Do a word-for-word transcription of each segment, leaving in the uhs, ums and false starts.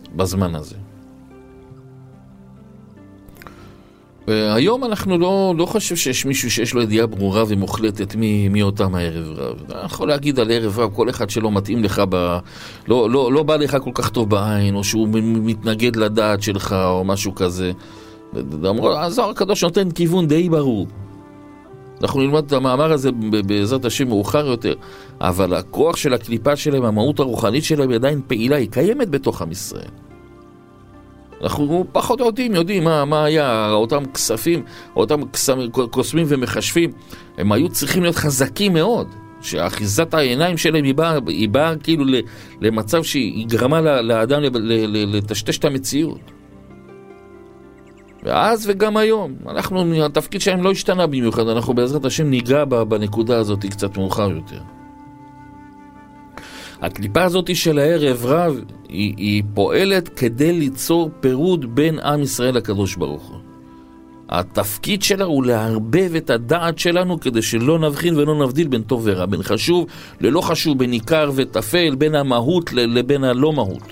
בזמן הזה. והיום אנחנו לא, לא חושב שיש מישהו שיש לו ידיעה ברורה ומוחלטת מי, מי אותם הערב רב. אני יכול להגיד על ערב רב, כל אחד שלא מתאים לך, ב, לא, לא, לא בא לך כל כך טוב בעין, או שהוא מתנגד לדעת שלך, או משהו כזה. הזוהר הקדוש נותן כיוון די ברור. אנחנו נלמד את המאמר הזה בעזרת השם מאוחר יותר, אבל הכוח של הקליפה שלהם, המהות הרוחנית שלהם, היא עדיין פעילה, היא קיימת בתוך עם ישראל. אנחנו פחות יודעים, יודעים מה, מה היה, אותם כספים, אותם קוסמים ומחשבים, הם היו צריכים להיות חזקים מאוד, שאחיזת העיניים שלהם היא באה, היא באה כאילו למצב שהיא גרמה לאדם לטשטש את המציאות. ואז וגם היום, אנחנו, התפקיד שלהם לא השתנה במיוחד, אנחנו בעזרת השם ניגע בנקודה הזאת קצת מאוחר יותר. הקליפה הזאת של הערב רב, היא, היא פועלת כדי ליצור פירוד בין עם ישראל לקדוש ברוך הוא. התפקיד שלה הוא להרבב את הדעת שלנו כדי שלא נבחין ולא נבדיל בין טוב ורע, בין חשוב ללא חשוב, בין עיקר וטפל, בין המהות לבין הלא מהות.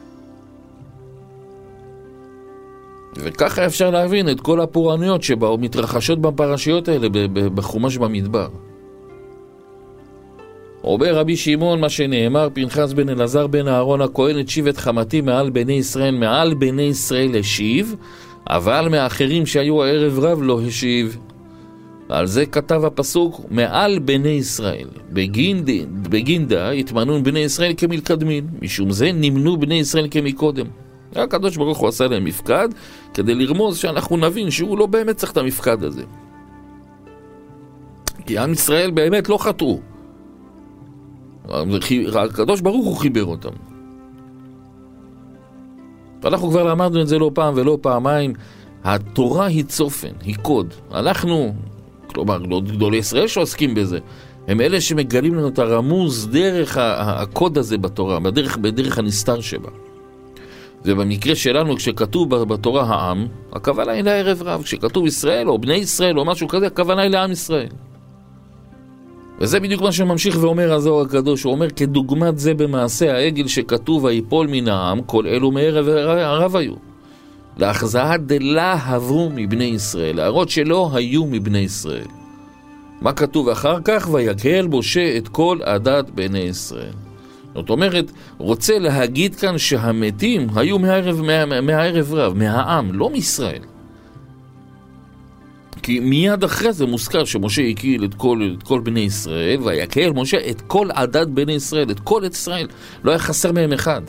וככה אפשר להבין את כל הפורענויות שבאו מתרחשות בפרשיות האלה בחומש במדבר. אומר רבי שמעון מה שנאמר, פנחס בן אלעזר בן אהרון הכהן השיב את חמתי מעל בני ישראל, מעל בני ישראל השיב, אבל מאחרים שהיו הערב רב לא השיב. ועל זה כתב הפסוק, מעל בני ישראל. בגינדה, בגינדה התמנון בני ישראל כמלקדמין, משום זה נמנו בני ישראל כמקודם. הקדוש ברוך הוא עשה להם מפקד, כדי לרמוז שאנחנו נבין שהוא לא באמת צריך את המפקד הזה. כי עם ישראל באמת לא חטאו. הקדוש ברוך הוא חיבר אותם. ואנחנו כבר למדנו את זה לא פעם ולא פעמיים. התורה היא צופן, היא קוד. אנחנו, כלומר, גדולי ישראל שעוסקים בזה, הם אלה שמגלים לנו את הרמוז דרך הקוד הזה בתורה, בדרך, בדרך הנסתר שבה. ובמקרה שלנו, כשכתוב בתורה העם, הכוונה היא לערב רב. כשכתוב ישראל או בני ישראל או משהו כזה, הכוונה היא לעם ישראל. וזה בדיוק מה שממשיך ואומר הזוהר הקדוש. הוא אומר, כדוגמת זה במעשה העגל שכתוב היפול מן העם, כל אלו מערב הרב היו. להחזאת דלה עברו מבני ישראל, להראות שלא היו מבני ישראל. מה כתוב אחר כך? ויקהל משה את כל עדת בני ישראל. זאת אומרת, רוצה להגיד כאן שהמתים היו מהערב, מה, מהערב רב, מהעם, לא מישראל. כי מיד אחרי זה מוזכר שמשה הקיל את כל, את כל בני ישראל, ויקהל משה את כל עדת בני ישראל, את כל את ישראל. לא היה חסר מהם אחד.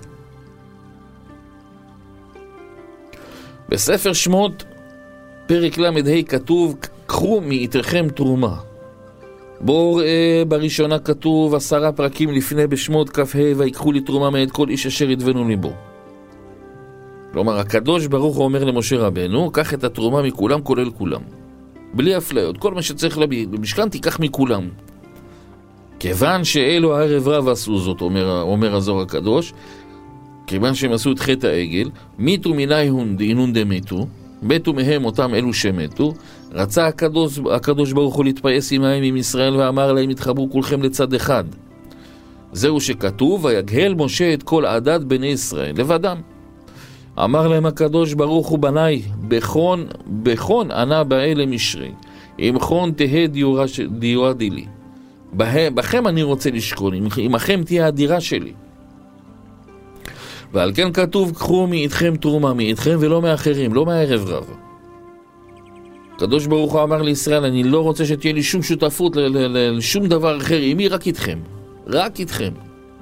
בספר שמות, פרק למד כתוב, קחו מאיתכם תרומה. בואו ראה בראשונה כתוב עשרה פרקים לפני בשמות כ"ה, ויקחו לי תרומה מאת כל איש אשר ידבנו ליבו. כלומר, הקדוש ברוך הוא אומר למשה רבנו, קח את התרומה מכולם כולל כולם. בלי אפליות, כל מה שצריך למשכן תיקח מכולם. כיוון שאלו הערב רב עשו זאת, אומר, אומר הזוהר הקדוש, כיוון שהם עשו את חטא העגל, מיתו מיני דינון דמיתו, מתו מהם אותם אלו שמתו, רצה הקדוש, הקדוש ברוך הוא להתפייס עמהם עם ישראל ואמר להם, התחברו כולכם לצד אחד. זהו שכתוב, ויגהל משה את כל עדת בני ישראל לבדם. אמר להם הקדוש ברוך הוא, בניי, בכון, בכון ענה באלה משרי, אם חון תהה דיורה, דיורה דילי. בכם אני רוצה לשכון, עמכם תהיה הדירה שלי. ועל כן כתוב, קחו מאיתכם תרומה, מאיתכם ולא מאחרים, לא מהערב רב. הקדוש ברוך הוא אמר לישראל, אני לא רוצה שתהיה לי שום שותפות לשום דבר אחר, עמי רק איתכם, רק איתכם.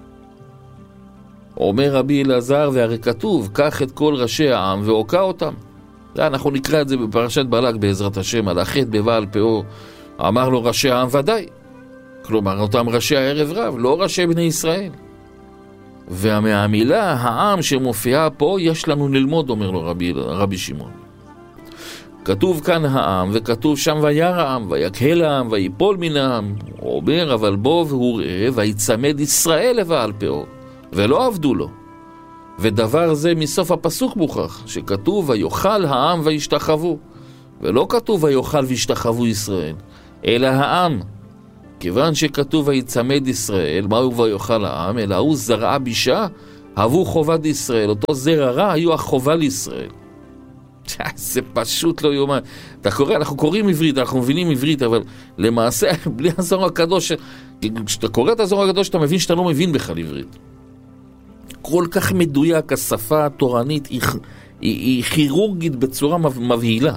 אומר רבי אלעזר, והרי כתוב, קח את כל ראשי העם והוקע אותם. אנחנו נקרא את זה בפרשת בלק בעזרת השם, על החטא בבעל פאו, אמר לו ראשי העם ודאי. כלומר, אותם ראשי הערב רב, לא ראשי בני ישראל. ומהמילה העם שמופיעה פה יש לנו ללמוד, אומר לו רבי, רבי שמעון. כתוב כאן העם, וכתוב שם וירא העם, ויקהל העם, ויפול מן העם. הוא אומר, אבל בוא והוא ראה, ויצמד ישראל לבעל פאו, ולא עבדו לו. ודבר זה מסוף הפסוק מוכח, שכתוב ויאכל העם וישתחוו, ולא כתוב ויאכל וישתחוו ישראל, אלא העם. כיוון שכתוב ויצמד ישראל, מהו ויאכל העם, אלא הוא זרעה בישה, הבו חובה לישראל, אותו זרע רע היו החובה לישראל. זה פשוט לא יאומן. אתה קורא, אנחנו קוראים עברית, אנחנו מבינים עברית, אבל למעשה, בלי הזוהר הקדוש, כשאתה קורא את הזוהר הקדוש, אתה מבין שאתה לא מבין בכלל עברית. כל כך מדויק, השפה התורנית היא, היא, היא כירורגית בצורה מבהילה.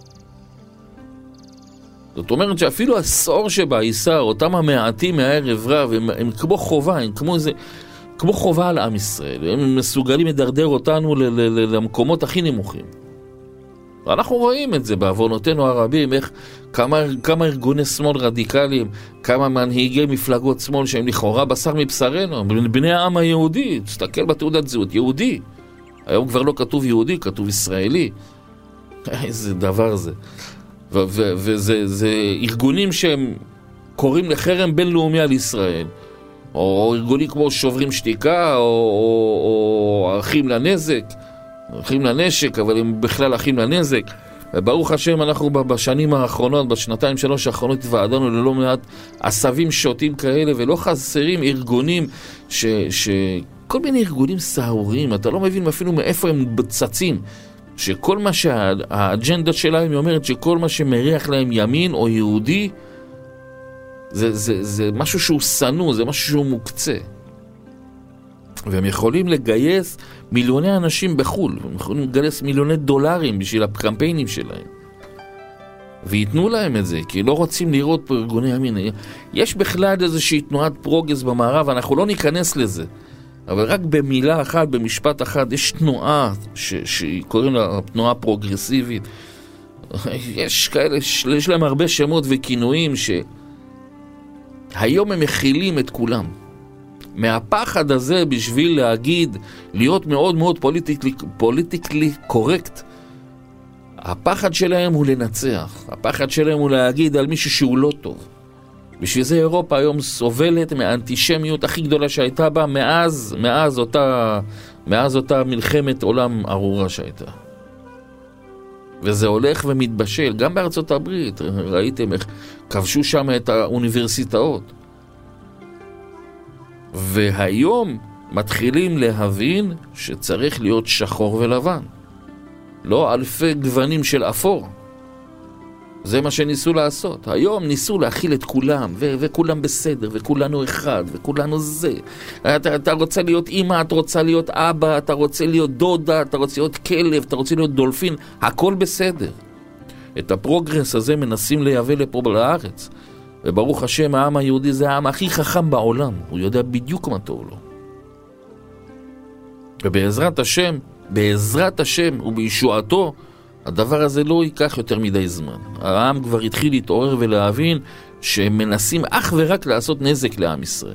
זאת אומרת שאפילו הסור שבעיסר, אותם המעטים מהערב רב, הם, הם כמו חובה, הם כמו איזה, כמו חובה על עם ישראל. הם מסוגלים לדרדר אותנו ל, ל, ל, למקומות הכי נמוכים. ואנחנו רואים את זה בעוונותינו הרבים, איך כמה, כמה ארגוני שמאל רדיקליים, כמה מנהיגי מפלגות שמאל שהם לכאורה בשר מבשרנו, בני העם היהודי, תסתכל בתעודת זהות, יהודי. היום כבר לא כתוב יהודי, כתוב ישראלי. איזה דבר זה. וזה זה ארגונים שהם קוראים לחרם בינלאומי על ישראל, או ארגונים כמו שוברים שתיקה, או, או, או אחים לנזק, אחים לנשק, אבל הם בכלל אחים לנזק. וברוך השם, אנחנו בשנים האחרונות, בשנתיים שלוש האחרונות, התוועדנו ללא מעט עשבים שוטים כאלה, ולא חסרים ארגונים ש... ש... כל מיני ארגונים סהרוריים, אתה לא מבין אפילו מאיפה הם צצים, שכל מה שהאג'נדה שלהם אומרת, שכל מה שמריח להם ימין או יהודי, זה, זה, זה משהו שהוא סנו, זה משהו שהוא מוקצה. והם יכולים לגייס מיליוני אנשים בחול, הם יכולים לגייס מיליוני דולרים בשביל הקמפיינים שלהם. ויתנו להם את זה, כי לא רוצים לראות פה ארגוני ימין. יש בכלל איזושהי תנועת פרוגרס במערב, אנחנו לא ניכנס לזה. אבל רק במילה אחת, במשפט אחד, יש תנועה ש- שקוראים לה תנועה פרוגרסיבית. יש כאלה, יש להם הרבה שמות וכינויים שהיום הם מכילים את כולם. מהפחד הזה בשביל להגיד, להיות מאוד מאוד פוליטיקלי, פוליטיקלי קורקט, הפחד שלהם הוא לנצח. הפחד שלהם הוא להגיד על מישהו שהוא לא טוב. בשביל זה אירופה היום סובלת מהאנטישמיות הכי גדולה שהייתה בה מאז, מאז אותה, מאז אותה מלחמת עולם ארורה שהייתה. וזה הולך ומתבשל. גם בארצות הברית, ראיתם איך כבשו שם את האוניברסיטאות. והיום מתחילים להבין שצריך להיות שחור ולבן. לא אלפי גוונים של אפור. זה מה שניסו לעשות. היום ניסו להכיל את כולם, ו- וכולם בסדר, וכולנו אחד, וכולנו זה. אתה, אתה רוצה להיות אמא, אתה רוצה להיות אבא, אתה רוצה להיות דודה, אתה רוצה להיות כלב, אתה רוצה להיות דולפין, הכל בסדר. את הפרוגרס הזה מנסים לייבא לפה לארץ. וברוך השם, העם היהודי זה העם הכי חכם בעולם. הוא יודע בדיוק מה טוב לו. ובעזרת השם, בעזרת השם ובישועתו, הדבר הזה לא ייקח יותר מדי זמן. העם כבר התחיל להתעורר ולהבין שהם מנסים אך ורק לעשות נזק לעם ישראל.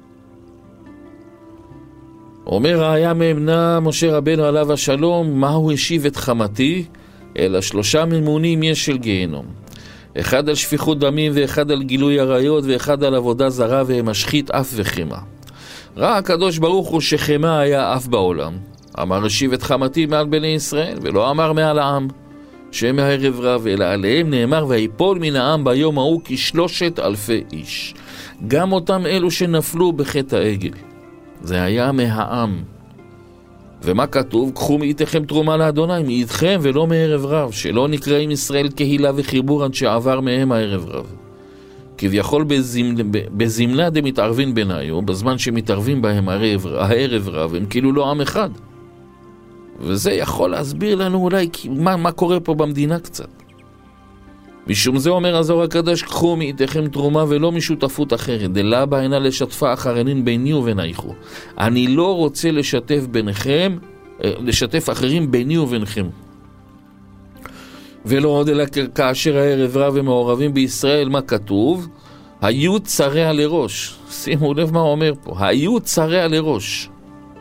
אומר היה מאמנה משה רבנו עליו השלום, מה הוא השיב את חמתי? אלא שלושה ממונים יש של גיהנום. אחד על שפיכות דמים, ואחד על גילוי עריות, ואחד על עבודה זרה, והם משחית אף וחמה. ראה הקדוש ברוך הוא שחמה היה אף בעולם. אמר השיב את חמתי מעל בני ישראל, ולא אמר מעל העם, שהם מהערב רב, אלא עליהם נאמר, ויפול מן העם ביום ההוא כשלושת אלפי איש. גם אותם אלו שנפלו בחטא העגל. זה היה מהעם. ומה כתוב? קחו מאיתכם תרומה לאדוני, מאיתכם ולא מערב רב, שלא נקראים ישראל קהילה וחיבור עד שעבר מהם הערב רב. כביכול בזמנה, בזמנה דמתערבין ביניו, בזמן שמתערבים בהם הערב, הערב רב, הם כאילו לא עם אחד. וזה יכול להסביר לנו אולי מה, מה קורה פה במדינה קצת. משום זה אומר הזוהר הקדוש, קחו מאיתכם תרומה ולא משותפות אחרת, דלה בעינה לשתפה אחרנין ביני וביניכם. אני לא רוצה לשתף ביניכם, לשתף אחרים ביני וביניכם. ולא עוד אלא כאשר הערב רב ומעורבים בישראל, מה כתוב? היו צרע לראש. שימו לב מה הוא אומר פה, היו צרע לראש.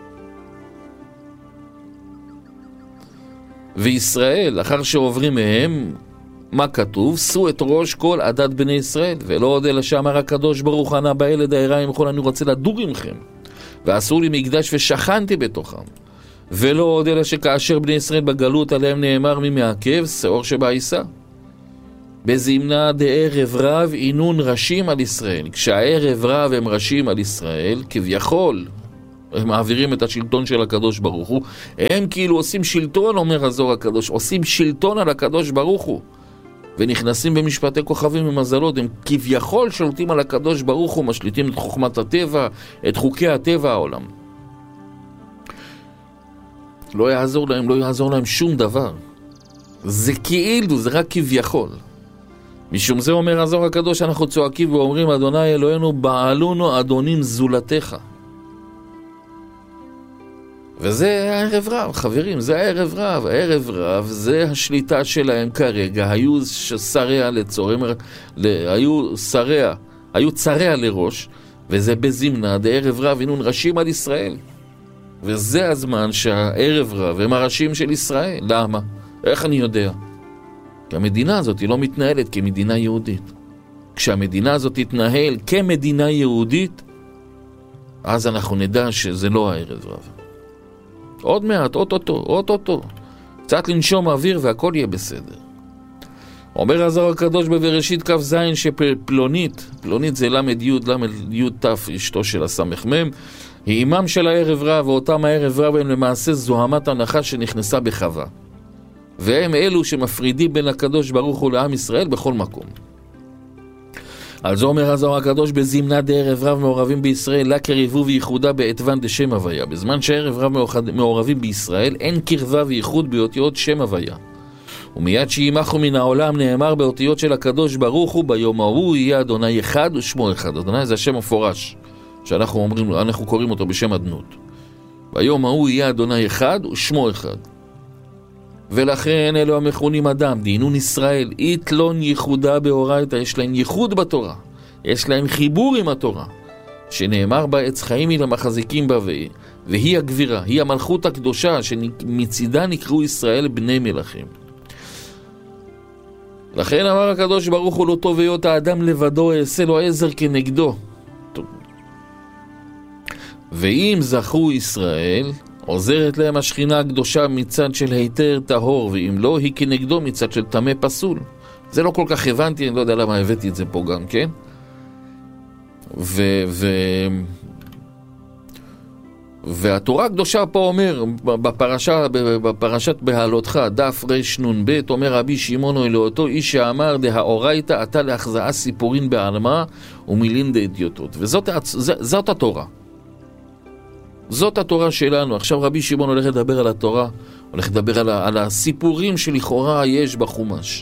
וישראל, אחר שעוברים מהם, מה כתוב? שאו את ראש כל עדת בני ישראל, ולא עוד אלא שאמר הקדוש ברוך ענה בילד העריים כל אני רוצה לדור עמכם, ועשו לי מקדש ושכנתי בתוכם. ולא עוד אלא שכאשר בני ישראל בגלות עליהם נאמר מי מעכב, שעור שבעיסה. בזמנה דערב רב אינון ראשים על ישראל. כשהערב רב הם ראשים על ישראל, כביכול, הם מעבירים את השלטון של הקדוש ברוך הוא. הם כאילו עושים שלטון, אומר הזוהר הקדוש, עושים שלטון על הקדוש ברוך הוא. ונכנסים במשפטי כוכבים ומזלות, הם כביכול שולטים על הקדוש ברוך הוא, משליטים את חוכמת הטבע, את חוקי הטבע העולם. לא יעזור להם, לא יעזור להם שום דבר. זה כאילו, זה רק כביכול. משום זה אומר הזוהר הקדוש, אנחנו צועקים ואומרים, אדוני אלוהינו, בעלונו אדונים זולתך. וזה הערב רב, חברים, זה הערב רב. הערב רב זה השליטה שלהם כרגע. היו שריה לצורם, היו שריה, היו צריה לראש, וזה בזמנה, דה ערב רב, אינון ראשים על ישראל. וזה הזמן שהערב רב הם הראשים של ישראל. למה? איך אני יודע? כי המדינה הזאת היא לא מתנהלת כמדינה יהודית. כשהמדינה הזאת תתנהל כמדינה יהודית, אז אנחנו נדע שזה לא הערב רב. עוד מעט, אוטוטו, אוטוטו. קצת לנשום אוויר והכל יהיה בסדר. אומר הזוהר הקדוש בבראשית כף זין שפלונית, פלונית זה למד יוד, למד יוד תף, אשתו של הסמך מם, היא אימם של הערב רב, ואותם הערב רב הם למעשה זוהמת הנחש שנכנסה בחווה. והם אלו שמפרידים בין הקדוש ברוך הוא לעם ישראל בכל מקום. על זה אומר הזוהר הקדוש, בזמנה דערב רב מעורבים בישראל, לה קרבו וייחודה בעתוון דשם הוויה. בזמן שערב רב מעורבים בישראל, אין קרבה וייחוד באותיות שם הוויה. ומיד שימחו מן העולם נאמר באותיות של הקדוש ברוך הוא, ביום ההוא יהיה אדוני אחד ושמו אחד. אדוני זה השם המפורש, שאנחנו אומרים, אנחנו קוראים אותו בשם אדנות. ביום ההוא יהיה אדוני אחד ושמו אחד. ולכן אלו המכונים אדם, דינון ישראל, איתלון ייחודה באורייתא, יש להם ייחוד בתורה, יש להם חיבור עם התורה, שנאמר בה עץ חיים היא למחזיקים בה, והיא הגבירה, היא המלכות הקדושה, שמצידה נקראו ישראל בני מלכים. לכן אמר הקדוש ברוך הוא לא טוב היות האדם לבדו, אעשה לו עזר כנגדו. ואם זכו ישראל, עוזרת להם השכינה הקדושה מצד של היתר טהור, ואם לא, היא כנגדו מצד של טמא פסול. זה לא כל כך הבנתי, אני לא יודע למה הבאתי את זה פה גם, כן? ו... ו... והתורה הקדושה פה אומר, בפרשה, בפרשת בהעלותך, דף רש נון ב', אומר רבי שמעון לאותו איש שאמר, דהאורייתא אתה להחזאה סיפורין בעלמא ומילין דאדיוטות. וזאת זאת התורה. זאת התורה שלנו. עכשיו רבי שמעון הולך לדבר על התורה, הולך לדבר על, על הסיפורים שלכאורה יש בחומש.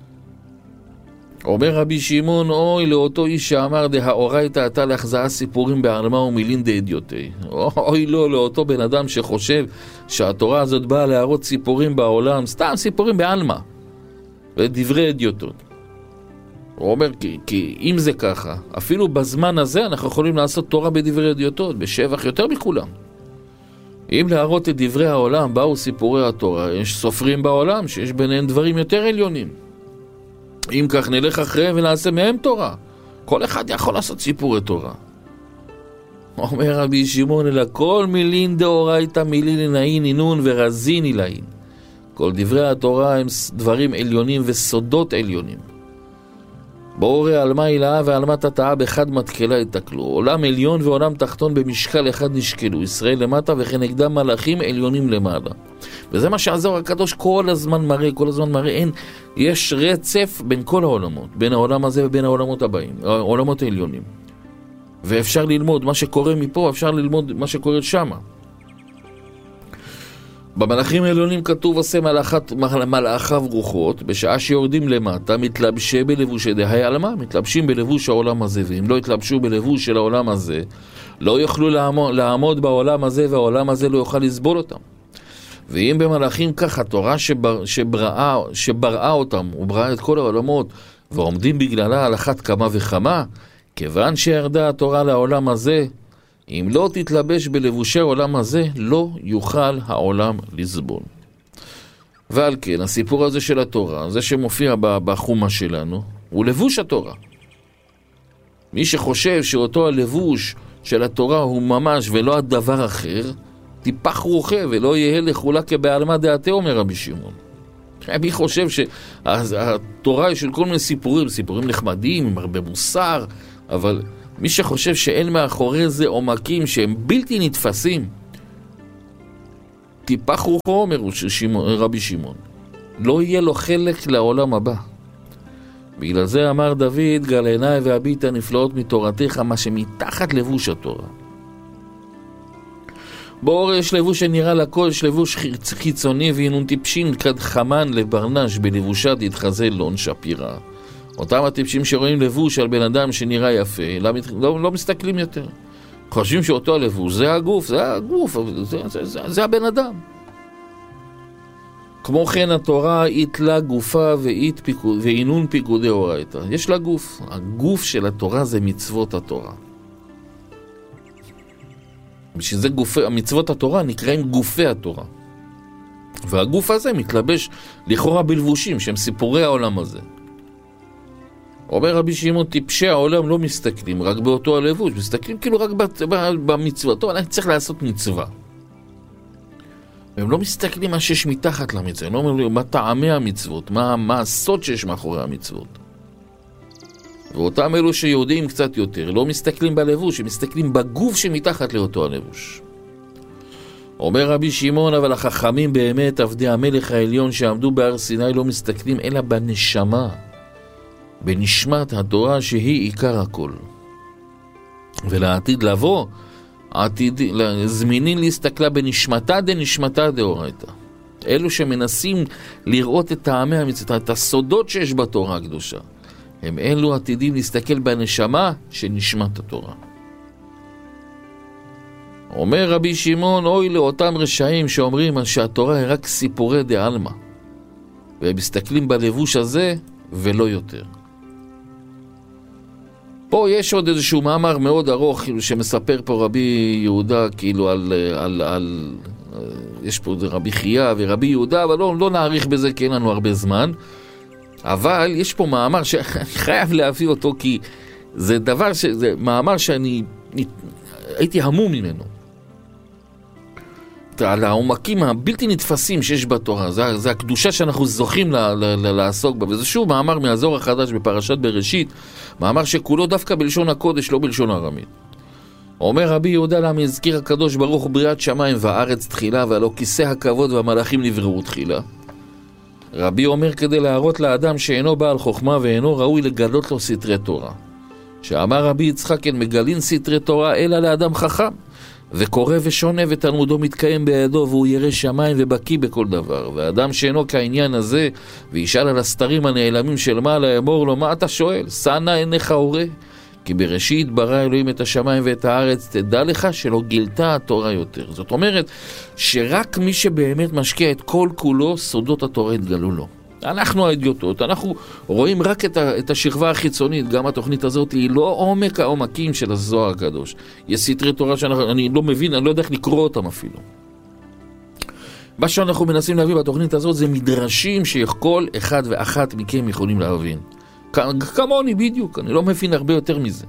אומר רבי שמעון, אוי לאותו איש שאמר דהאורייתא אתה להחזאה סיפורים בעלמא ומילין דאדיוטי. אוי לא, לאותו בן אדם שחושב שהתורה הזאת באה להראות סיפורים בעולם, סתם סיפורים בעלמא ודברי אדיוטות. הוא אומר, כי, כי אם זה ככה, אפילו בזמן הזה אנחנו יכולים לעשות תורה בדברי אדיוטות, בשבח יותר מכולם. אם להראות את דברי העולם, באו סיפורי התורה, יש סופרים בעולם שיש ביניהם דברים יותר עליונים. אם כך נלך אחריהם ונעשה מהם תורה. כל אחד יכול לעשות סיפורי תורה. אומר רבי שמעון, אלא כל מילין דאורייתא מילין עינאין אינון ורזין אילאין. כל דברי התורה הם דברים עליונים וסודות עליונים. באורי עלמה הילאה ועלמה תתאה באחד מתקלה יתקלו. עולם עליון ועולם תחתון במשקל אחד נשקלו. ישראל למטה וכנגדם מלאכים עליונים למעלה. וזה מה שהזוהר הקדוש כל הזמן מראה, כל הזמן מראה. אין, יש רצף בין כל העולמות, בין העולם הזה ובין העולמות הבאים, העולמות העליונים. ואפשר ללמוד מה שקורה מפה, אפשר ללמוד מה שקורה שמה. במלאכים העליונים כתוב עושה מלאכת, מלאכיו רוחות, בשעה שיורדים למטה, מתלבשי בלבושי דהי עלמא, מתלבשים בלבוש העולם הזה, ואם לא יתלבשו בלבוש של העולם הזה, לא יוכלו לעמוד, לעמוד בעולם הזה, והעולם הזה לא יוכל לסבול אותם. ואם במלאכים כך, התורה שבר, שבראה, שבראה אותם, ובראה את כל העולמות, ועומדים בגללה על אחת כמה וכמה, כיוון שירדה התורה לעולם הזה, אם לא תתלבש בלבושי העולם הזה, לא יוכל העולם לסבול. ועל כן, הסיפור הזה של התורה, זה שמופיע בחומה שלנו, הוא לבוש התורה. מי שחושב שאותו הלבוש של התורה הוא ממש ולא הדבר אחר, טיפח רוחה ולא יהיה לחולה כבעלמא דעתה, אומר רבי שמעון. מי חושב שהתורה היא של כל מיני סיפורים, סיפורים נחמדים, עם הרבה מוסר, אבל מי שחושב שאין מאחורי זה עומקים שהם בלתי נתפסים, טיפח רוחו, אומר רבי שמעון, לא יהיה לו חלק לעולם הבא. בגלל זה אמר דוד, גל עיניי והביט הנפלאות מתורתך, מה שמתחת לבוש התורה. באור יש לבוש שנראה לכל, יש לבוש חיצוני והינון טיפשים כד חמן לברנש בלבושה תתחזה לון שפירה. אותם הטיפשים שרואים לבוש על בן אדם שנראה יפה, לא, לא, לא מסתכלים יותר. חושבים שאותו הלבוש, זה הגוף, זה הגוף, זה, זה, זה, זה הבן אדם. כמו כן התורה יתלה גופה ועינון פיקודי אורייתא. יש לה גוף. הגוף של התורה זה מצוות התורה. בשביל זה גופי, מצוות התורה נקראים גופי התורה. והגוף הזה מתלבש לכאורה בלבושים שהם סיפורי העולם הזה. אומר רבי שמעון, טיפשי העולם לא מסתכלים רק באותו הלבוש, מסתכלים כאילו רק במצוות. טוב, אני צריך לעשות מצווה. הם לא מסתכלים מה שיש מתחת למצווה, הם לא אומרים מה טעמי המצוות, מה, מה הסוד שיש מאחורי המצוות. ואותם אלו שיודעים קצת יותר, לא מסתכלים בלבוש, הם מסתכלים בגוף שמתחת לאותו הלבוש. אומר רבי שמעון, אבל החכמים באמת, עבדי המלך העליון שעמדו בהר סיני, לא מסתכלים אלא בנשמה, בנשמת התורה שהיא עיקר הכל. ולעתיד לבוא, עתיד, זמינים להסתכלה בנשמתה דנשמתה דאורייתא. אלו שמנסים לראות את טעמי המצוות, את הסודות שיש בתורה הקדושה, הם אלו עתידים להסתכל בנשמה שנשמת התורה. אומר רבי שמעון, אוי לאותם רשעים שאומרים שהתורה היא רק סיפורי דעלמא, והם מסתכלים בלבוש הזה ולא יותר. פה יש עוד איזשהו מאמר מאוד ארוך כאילו, שמספר פה רבי יהודה כאילו על, על, על יש פה רבי חייה ורבי יהודה, אבל לא, לא נעריך בזה כי אין לנו הרבה זמן. אבל יש פה מאמר שאני חייב להביא אותו, כי זה דבר ש... זה מאמר שאני הייתי המום ממנו. על העומקים הבלתי נתפסים שיש בתורה, זה, זה הקדושה שאנחנו זוכים ל, ל, ל, לעסוק בה. וזה שוב מאמר מהזוהר החדש בפרשת בראשית, מאמר שכולו דווקא בלשון הקודש, לא בלשון הארמית. אומר רבי יהודה, למה הזכיר הקדוש ברוך בריאת שמיים וארץ תחילה, והלא כיסא הכבוד והמלאכים נבראו תחילה. רבי אומר כדי להראות לאדם שאינו בעל חוכמה ואינו ראוי לגלות לו סתרי תורה. שאמר רבי יצחק, אין מגלין סתרי תורה אלא לאדם חכם, וקורא ושונה ותלמודו מתקיים בידו, והוא ירא שמיים ובקיא בכל דבר. ואדם שאינו כעניין הזה וישאל על הסתרים הנעלמים של מעלה, אמור לו, מה אתה שואל? שנא עיניך הורה, כי בראשית ברא אלוהים את השמיים ואת הארץ, תדע לך שלא גילתה התורה יותר. זאת אומרת שרק מי שבאמת משקיע את כל כולו, סודות התורה התגלו לו. אנחנו האדיוטות, אנחנו רואים רק את, ה, את השכבה החיצונית. גם התוכנית הזאת היא לא עומק העומקים של הזוהר הקדוש. יש סתרי תורה שאני לא מבין, אני לא יודע איך לקרוא אותם אפילו. מה שאנחנו מנסים להביא בתוכנית הזאת זה מדרשים שכל אחד ואחת מכם יכולים להבין. כמוני בדיוק, אני לא מבין הרבה יותר מזה.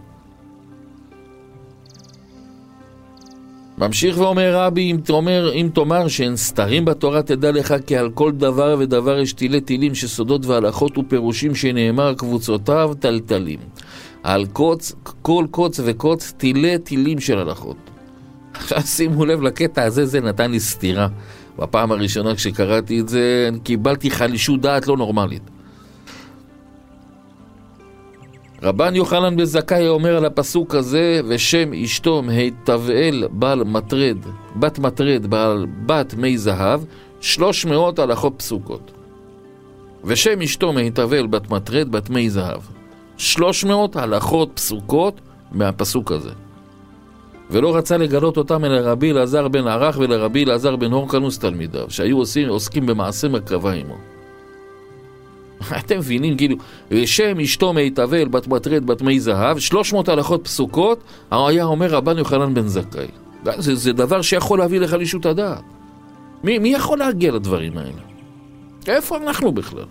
ממשיך ואומר רבי, אם תאמר, אם תאמר שאין סתרים בתורה, תדע לך כי על כל דבר ודבר יש תילי תילים שסודות והלכות ופירושים שנאמר קבוצותיו טלטלים. על קוץ, כל קוץ וקוץ תילי תילים של הלכות. עכשיו שימו לב לקטע הזה, זה נתן לי סתירה. בפעם הראשונה כשקראתי את זה, קיבלתי חלישות דעת לא נורמלית. רבן יוחנן בן זכאי אומר על הפסוק הזה, ושם אשתו מהתבאל בעל מטרד, בת מטרד בעל בת מי זהב, שלוש מאות הלכות פסוקות. ושם אשתו מהתבאל בת מטרד בת מי זהב, שלוש מאות הלכות פסוקות מהפסוק הזה. ולא רצה לגלות אותם אל רבי אלעזר בן ערך ולרבי אלעזר בן הורקנוס תלמידיו, שהיו עושים, עוסקים במעשה מרכבה עמו. אתם מבינים, כאילו, שם אשתו מהתאבל בת מטרד בת מי זהב, שלוש מאות הלכות פסוקות, היה אומר רבן יוחנן בן זכאי. זה, זה דבר שיכול להביא לחלישות הדעת. מי, מי יכול להגיע לדברים האלה? איפה אנחנו בכלל?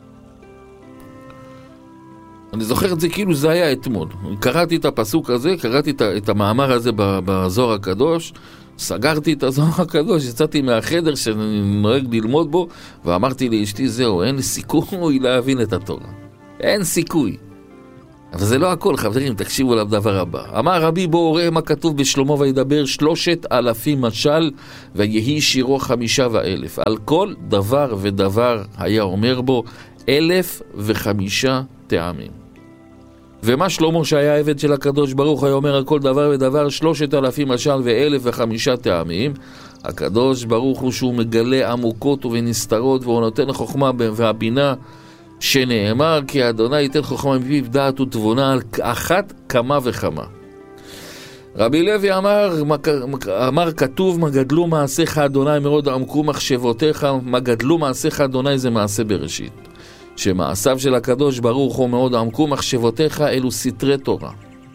אני זוכר את זה כאילו זה היה אתמול. קראתי את הפסוק הזה, קראתי את, את המאמר הזה בזוהר הקדוש, סגרתי את הזוהר הקדוש, יצאתי מהחדר שאני נוהג ללמוד בו, ואמרתי לאשתי, זהו, אין לי סיכוי להבין את התורה. אין סיכוי. אבל זה לא הכל, חברים, תקשיבו לדבר הבא. אמר רבי, בואו ראה מה כתוב בשלמה וידבר שלושת אלפים משל ויהי שירו חמישה ואלף. על כל דבר ודבר היה אומר בו אלף וחמישה טעמים. ומה שלמה שהיה עבד של הקדוש ברוך היה אומר על כל דבר ודבר שלושת אלפים משל ואלף וחמישה טעמים. הקדוש ברוך הוא שהוא מגלה עמוקות ונסתרות והוא נותן חוכמה והבינה, שנאמר כי אדוני ייתן חוכמה מפיו דעת ותבונה על אחת כמה וכמה. רבי לוי אמר, אמר כתוב מה גדלו מעשיך אדוני מאוד עמקו מחשבותיך. מה גדלו מעשיך אדוני זה מעשה בראשית, שמעשיו של הקדוש ברוך הוא מאוד עמקו מחשבותיך אלו סתרי תורה.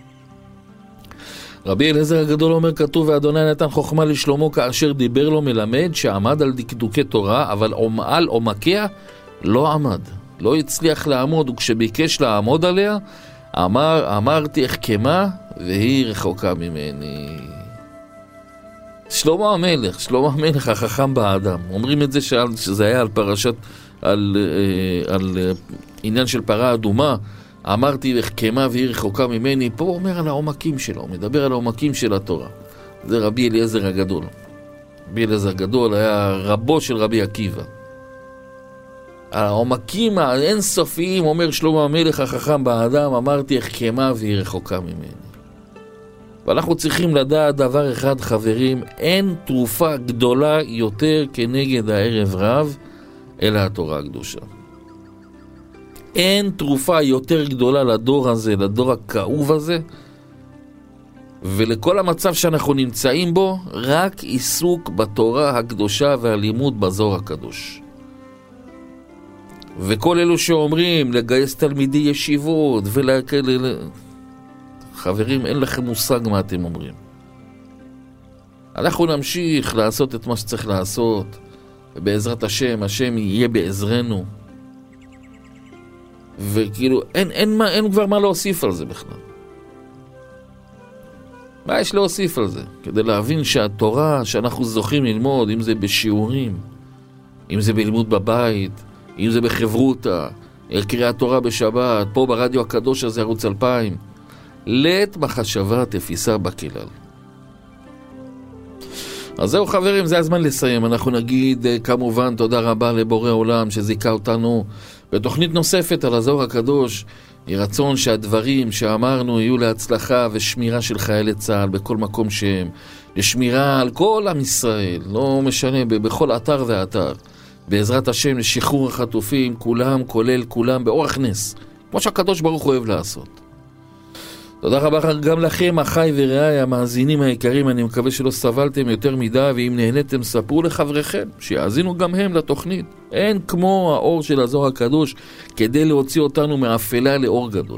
רבי אליעזר הגדול אומר כתוב ואדוני נתן חוכמה לשלמה כאשר דיבר לו מלמד שעמד על דקדוקי תורה אבל על עומקיה לא עמד, לא הצליח לעמוד, וכשביקש לעמוד עליה אמר, אמרתי אחכמה והיא רחוקה ממני. שלמה המלך, שלמה המלך החכם באדם, אומרים את זה שעל, שזה היה על פרשת, על, על עניין של פרה אדומה, אמרתי אחכמה והיא רחוקה ממני. פה הוא אומר על העומקים שלו, הוא מדבר על העומקים של התורה. זה רבי אליעזר הגדול. רבי אליעזר הגדול היה רבו של רבי עקיבא. העומקים האינסופיים, אומר שלמה המלך החכם באדם, אמרתי אחכמה והיא רחוקה ממני. ואנחנו צריכים לדעת דבר אחד, חברים, אין תרופה גדולה יותר כנגד הערב רב אלא התורה הקדושה. אין תרופה יותר גדולה לדור הזה, לדור הכאוב הזה, ולכל המצב שאנחנו נמצאים בו, רק עיסוק בתורה הקדושה והלימוד בזוהר הקדוש. וכל אלו שאומרים לגייס תלמידי ישיבות ולהקל... חברים, אין לכם מושג מה אתם אומרים. אנחנו נמשיך לעשות את מה שצריך לעשות, ובעזרת השם, השם יהיה בעזרנו. וכאילו, אין, אין, מה, אין כבר מה להוסיף על זה בכלל. מה יש להוסיף על זה? כדי להבין שהתורה שאנחנו זוכים ללמוד, אם זה בשיעורים, אם זה בלימוד בבית, אם זה בחברותה, קריאת תורה בשבת, פה ברדיו הקדוש הזה, ערוץ אלפיים, לית מחשבה תפיסה בכלל. אז זהו חברים, זה הזמן לסיים. אנחנו נגיד כמובן תודה רבה לבורא עולם שזיכה אותנו בתוכנית נוספת על הזוהר הקדוש. יהי רצון שהדברים שאמרנו יהיו להצלחה ושמירה של חיילי צה"ל בכל מקום שהם, לשמירה על כל עם ישראל, לא משנה, בכל אתר ואתר, בעזרת השם לשחרור החטופים, כולם, כולל כולם, באורח נס, כמו שהקדוש ברוך הוא אוהב לעשות. תודה רבה גם לכם, אחי ורעי המאזינים היקרים. אני מקווה שלא סבלתם יותר מדי, ואם נהנתם ספרו לחבריכם שיאזינו גם הם לתוכנית. אין כמו האור של הזוהר הקדוש כדי להוציא אותנו מאפלה לאור גדול.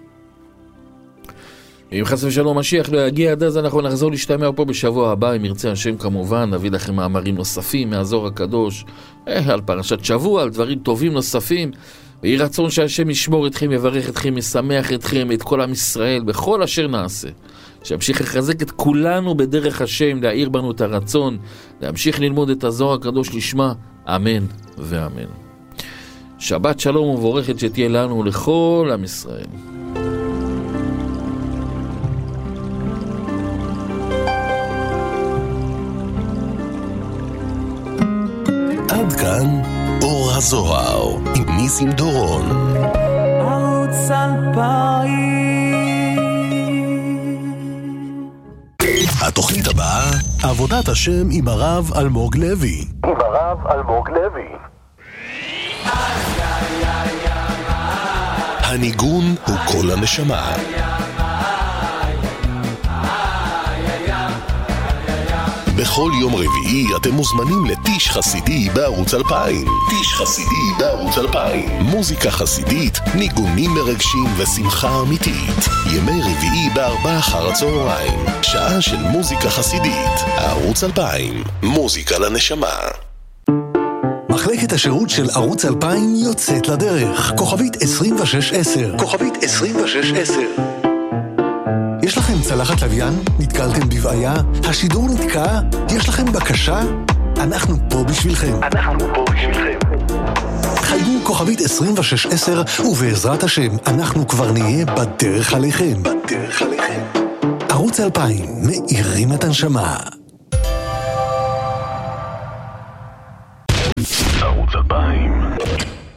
אם חס ושלום משיח לא יגיע עד אז, אנחנו נחזור להשתמע פה בשבוע הבא, אם ירצה השם כמובן. נביא לכם מאמרים נוספים מהזוהר הקדוש, אה, על פרשת שבוע, על דברים טובים נוספים. ויהי רצון שהשם ישמור אתכם, יברך אתכם, ישמח אתכם, את כל עם ישראל, בכל אשר נעשה. שימשיך לחזק את כולנו בדרך השם, להעיר בנו את הרצון, להמשיך ללמוד את הזוהר הקדוש לשמה, אמן ואמן. שבת שלום ומבורכת שתהיה לנו ולכל עם ישראל. עד כאן אור הזוהר עם ניסים דורון. ערוץ אלפיים. התוכנית הבאה, עבודת השם עם הרב אלמוג לוי. עם הרב אלמוג לוי. הניגון הוא כל הנשמה. בכל יום רביעי אתם מוזמנים לטיש חסידי בערוץ אלפיים. טיש חסידי בערוץ אלפיים. מוזיקה חסידית, ניגונים מרגשים ושמחה אמיתית. ימי רביעי בארבע אחר הצהריים. שעה של מוזיקה חסידית. ערוץ אלפיים. מוזיקה לנשמה. מחלקת השירות של ערוץ אלפיים יוצאת לדרך. כוכבית עשרים ושש עשר. כוכבית עשרים ושש עשר. יש לכם צלחת לוויין? נתקלתם בבעיה? השידור נתקע? יש לכם בקשה? אנחנו פה בשבילכם. אנחנו פה בשבילכם. חייגו כוכבית עשרים ושש עשר, ובעזרת השם, אנחנו כבר נהיה בדרך עליכם. בדרך עליכם. ערוץ אלפיים, מאירים את הנשמה. ערוץ אלפיים